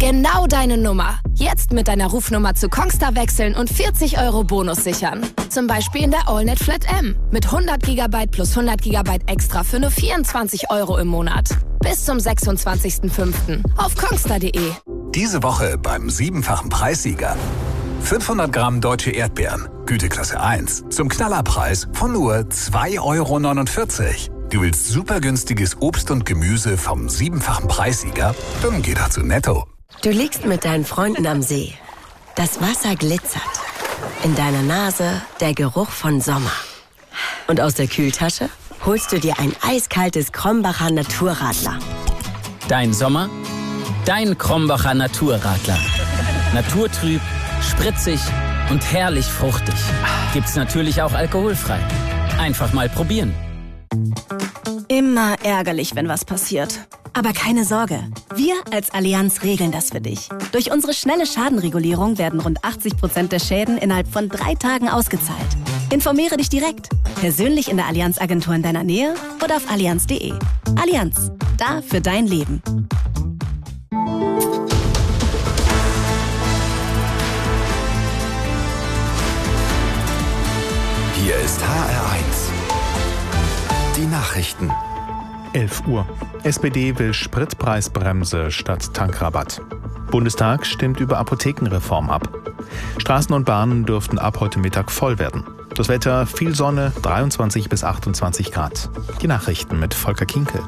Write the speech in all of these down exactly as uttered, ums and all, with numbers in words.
Genau deine Nummer. Jetzt mit deiner Rufnummer zu Kongstar wechseln und vierzig Euro Bonus sichern. Zum Beispiel in der AllNet Flat M. Mit hundert Gigabyte plus hundert Gigabyte extra für nur vierundzwanzig Euro im Monat. Bis zum sechsundzwanzigsten fünften auf kongstar punkt de. Diese Woche beim siebenfachen Preissieger. fünfhundert Gramm deutsche Erdbeeren, Güteklasse eins, zum Knallerpreis von nur zwei Euro neunundvierzig. Du willst super günstiges Obst und Gemüse vom siebenfachen Preissieger? Dann geh doch zu Netto. Du liegst mit deinen Freunden am See. Das Wasser glitzert. In deiner Nase der Geruch von Sommer. Und aus der Kühltasche holst du dir ein eiskaltes Krombacher Naturradler. Dein Sommer? Dein Krombacher Naturradler. Naturtrüb, spritzig und herrlich fruchtig. Gibt's natürlich auch alkoholfrei. Einfach mal probieren. Immer ärgerlich, wenn was passiert. Aber keine Sorge, wir als Allianz regeln das für dich. Durch unsere schnelle Schadenregulierung werden rund achtzig Prozent der Schäden innerhalb von drei Tagen ausgezahlt. Informiere dich direkt, persönlich in der Allianz-Agentur in deiner Nähe oder auf allianz punkt de. Allianz, da für dein Leben. Hier ist H R eins. Die Nachrichten. elf Uhr. S P D will Spritpreisbremse statt Tankrabatt. Bundestag stimmt über Apothekenreform ab. Straßen und Bahnen dürften ab heute Mittag voll werden. Das Wetter, viel Sonne, dreiundzwanzig bis achtundzwanzig Grad. Die Nachrichten mit Volker Kinkel.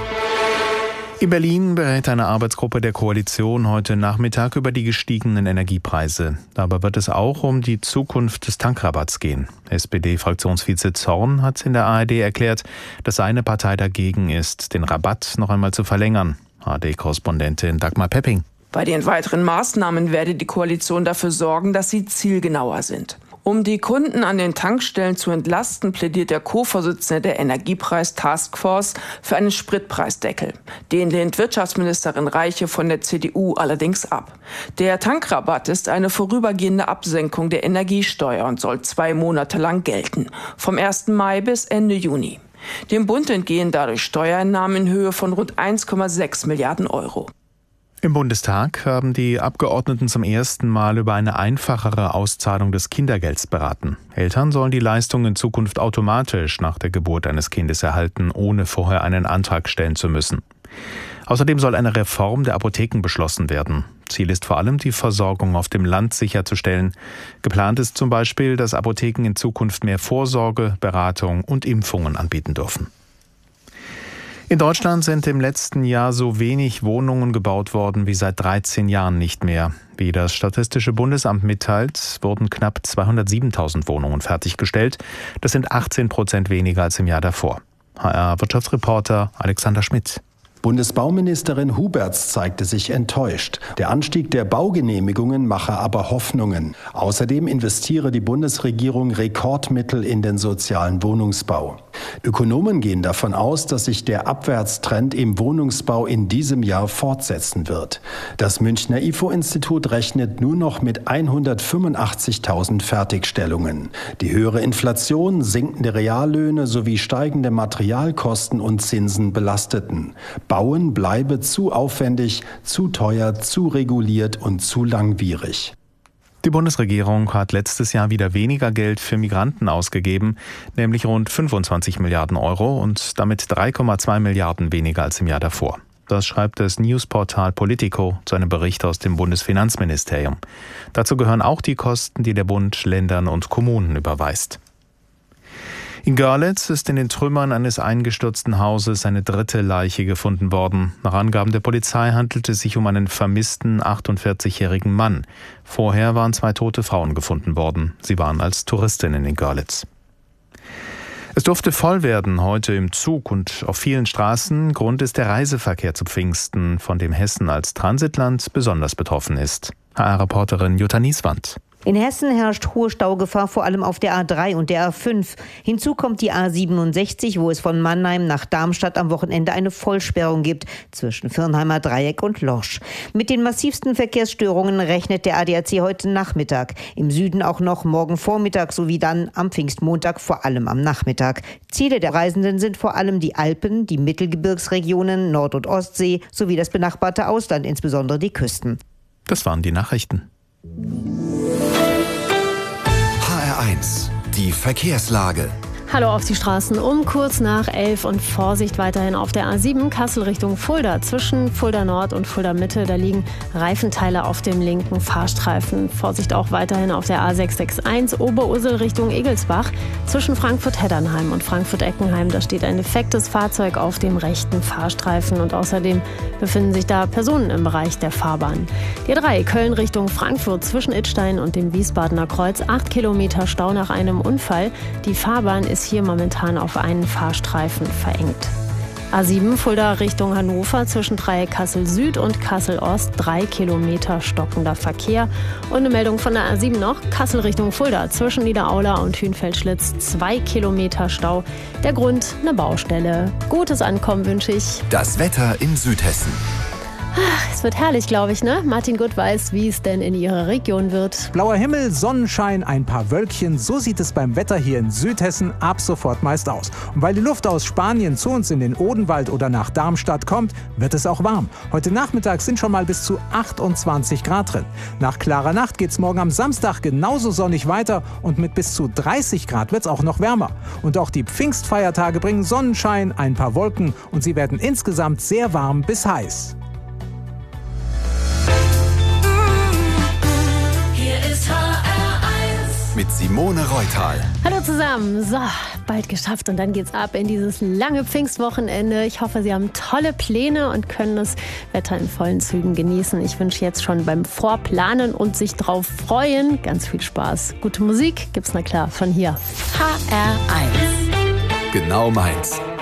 In Berlin berät eine Arbeitsgruppe der Koalition heute Nachmittag über die gestiegenen Energiepreise. Dabei wird es auch um die Zukunft des Tankrabatts gehen. S P D-Fraktionsvize Zorn hat in der A R D erklärt, dass seine Partei dagegen ist, den Rabatt noch einmal zu verlängern. A R D-Korrespondentin Dagmar Pepping. Bei den weiteren Maßnahmen werde die Koalition dafür sorgen, dass sie zielgenauer sind. Um die Kunden an den Tankstellen zu entlasten, plädiert der Co-Vorsitzende der Energiepreis-Taskforce für einen Spritpreisdeckel. Den lehnt Wirtschaftsministerin Reiche von der C D U allerdings ab. Der Tankrabatt ist eine vorübergehende Absenkung der Energiesteuer und soll zwei Monate lang gelten, vom ersten Mai bis Ende Juni. Dem Bund entgehen dadurch Steuereinnahmen in Höhe von rund eins Komma sechs Milliarden Euro. Im Bundestag haben die Abgeordneten zum ersten Mal über eine einfachere Auszahlung des Kindergelds beraten. Eltern sollen die Leistung in Zukunft automatisch nach der Geburt eines Kindes erhalten, ohne vorher einen Antrag stellen zu müssen. Außerdem soll eine Reform der Apotheken beschlossen werden. Ziel ist vor allem, die Versorgung auf dem Land sicherzustellen. Geplant ist zum Beispiel, dass Apotheken in Zukunft mehr Vorsorge, Beratung und Impfungen anbieten dürfen. In Deutschland sind im letzten Jahr so wenig Wohnungen gebaut worden wie seit dreizehn Jahren nicht mehr. Wie das Statistische Bundesamt mitteilt, wurden knapp zweihundertsiebentausend Wohnungen fertiggestellt. Das sind achtzehn Prozent weniger als im Jahr davor. H R-Wirtschaftsreporter Alexander Schmidt. Bundesbauministerin Huberts zeigte sich enttäuscht. Der Anstieg der Baugenehmigungen mache aber Hoffnungen. Außerdem investiere die Bundesregierung Rekordmittel in den sozialen Wohnungsbau. Ökonomen gehen davon aus, dass sich der Abwärtstrend im Wohnungsbau in diesem Jahr fortsetzen wird. Das Münchner I F O-Institut rechnet nur noch mit hundertfünfundachtzigtausend Fertigstellungen. Die höhere Inflation, sinkende Reallöhne sowie steigende Materialkosten und Zinsen belasteten. Bauen bleibe zu aufwendig, zu teuer, zu reguliert und zu langwierig. Die Bundesregierung hat letztes Jahr wieder weniger Geld für Migranten ausgegeben, nämlich rund fünfundzwanzig Milliarden Euro und damit drei Komma zwei Milliarden weniger als im Jahr davor. Das schreibt das Newsportal Politico zu einem Bericht aus dem Bundesfinanzministerium. Dazu gehören auch die Kosten, die der Bund Ländern und Kommunen überweist. In Görlitz ist in den Trümmern eines eingestürzten Hauses eine dritte Leiche gefunden worden. Nach Angaben der Polizei handelte es sich um einen vermissten achtundvierzigjährigen Mann. Vorher waren zwei tote Frauen gefunden worden. Sie waren als Touristinnen in Görlitz. Es durfte voll werden heute im Zug und auf vielen Straßen. Grund ist der Reiseverkehr zu Pfingsten, von dem Hessen als Transitland besonders betroffen ist. H R-Reporterin Jutta Nieswand. In Hessen herrscht hohe Staugefahr vor allem auf der A drei und der A fünf. Hinzu kommt die A siebenundsechzig, wo es von Mannheim nach Darmstadt am Wochenende eine Vollsperrung gibt zwischen Firnheimer Dreieck und Losch. Mit den massivsten Verkehrsstörungen rechnet der A D A C heute Nachmittag. Im Süden auch noch morgen Vormittag sowie dann am Pfingstmontag vor allem am Nachmittag. Ziele der Reisenden sind vor allem die Alpen, die Mittelgebirgsregionen, Nord- und Ostsee sowie das benachbarte Ausland, insbesondere die Küsten. Das waren die Nachrichten. H R eins, die Verkehrslage. Hallo auf die Straßen um kurz nach elf und Vorsicht weiterhin auf der A sieben Kassel Richtung Fulda. Zwischen Fulda Nord und Fulda Mitte, da liegen Reifenteile auf dem linken Fahrstreifen. Vorsicht auch weiterhin auf der A sechs sechs eins Oberursel Richtung Egelsbach. Zwischen Frankfurt-Heddernheim und Frankfurt-Eckenheim, da steht ein defektes Fahrzeug auf dem rechten Fahrstreifen. Und außerdem befinden sich da Personen im Bereich der Fahrbahn. Die A drei Köln Richtung Frankfurt zwischen Idstein und dem Wiesbadener Kreuz. Acht Kilometer Stau nach einem Unfall. Die Fahrbahn ist hier momentan auf einen Fahrstreifen verengt. A sieben Fulda Richtung Hannover zwischen Dreieck Kassel Süd und Kassel Ost. Drei Kilometer stockender Verkehr. Und eine Meldung von der A sieben noch. Kassel Richtung Fulda zwischen Niederaula und Hühnfeldschlitz. Zwei Kilometer Stau. Der Grund eine Baustelle. Gutes Ankommen wünsche ich. Das Wetter in Südhessen. Ach, es wird herrlich, glaube ich, ne? Martin Gutt weiß, wie es denn in ihrer Region wird. Blauer Himmel, Sonnenschein, ein paar Wölkchen. So sieht es beim Wetter hier in Südhessen ab sofort meist aus. Und weil die Luft aus Spanien zu uns in den Odenwald oder nach Darmstadt kommt, wird es auch warm. Heute Nachmittag sind schon mal bis zu achtundzwanzig Grad drin. Nach klarer Nacht geht es morgen am Samstag genauso sonnig weiter und mit bis zu dreißig Grad wird es auch noch wärmer. Und auch die Pfingstfeiertage bringen Sonnenschein, ein paar Wolken und sie werden insgesamt sehr warm bis heiß. Mit Simone Reutal. Hallo zusammen. So, bald geschafft und dann geht's ab in dieses lange Pfingstwochenende. Ich hoffe, Sie haben tolle Pläne und können das Wetter in vollen Zügen genießen. Ich wünsche jetzt schon beim Vorplanen und sich drauf freuen ganz viel Spaß. Gute Musik gibt's na klar von hier. H R eins. Genau meins.